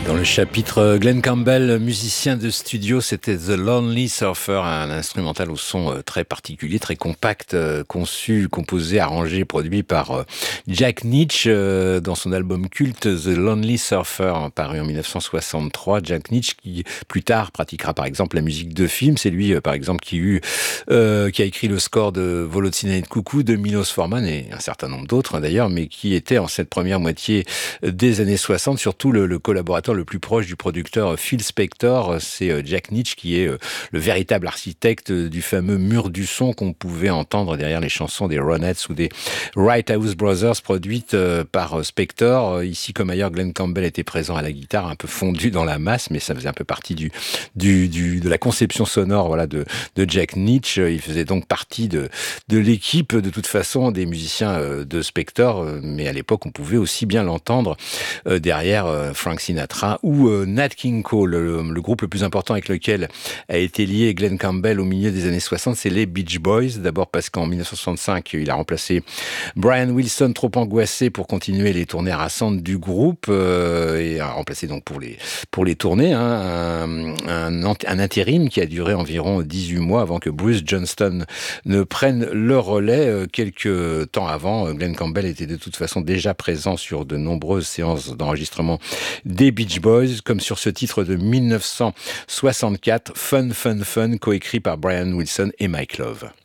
Dans le chapitre Glenn Campbell, musicien de studio, c'était The Lonely Surfer, un instrumental au son très particulier, très compact, conçu, composé, arrangé, produit par Jack Nitzsche dans son album culte The Lonely Surfer, paru en 1963. Jack Nitzsche qui plus tard pratiquera par exemple la musique de film. C'est lui par exemple qui a écrit le score de Volodymyr Coucou de Milos Forman et un certain nombre d'autres d'ailleurs, mais qui était en cette première moitié des années 60 surtout le collaborateur le plus proche du producteur Phil Spector. C'est Jack Nitzsche qui est le véritable architecte du fameux mur du son qu'on pouvait entendre derrière les chansons des Ronettes ou des Right House Brothers produites par Spector. Ici comme ailleurs, Glenn Campbell était présent à la guitare, un peu fondu dans la masse, mais ça faisait un peu partie de la conception sonore de Jack Nitzsche. Il faisait donc partie de l'équipe de toute façon des musiciens de Spector, mais à l'époque on pouvait aussi bien l'entendre derrière Frank Sinatra ou Nat King Cole. Le groupe le plus important avec lequel a été lié Glenn Campbell au milieu des années 60, c'est les Beach Boys. D'abord parce qu'en 1965, il a remplacé Brian Wilson, trop angoissé pour continuer les tournées rassantes du groupe, et a remplacé donc pour les tournées un intérim qui a duré environ 18 mois avant que Bruce Johnston ne prenne le relais. Quelques temps avant, Glenn Campbell était de toute façon déjà présent sur de nombreuses séances d'enregistrement des Beach Boys, comme sur ce titre de 1964, Fun Fun Fun, coécrit par Brian Wilson et Mike Love.